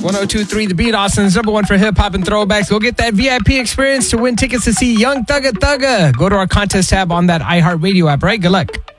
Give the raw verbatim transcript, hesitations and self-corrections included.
one oh two point three The Beat, Austin's number one for hip-hop and throwbacks. Go get that V I P experience to win tickets to see Young Thugga Thugga. Go to our contest tab on that iHeartRadio app, right? Good luck.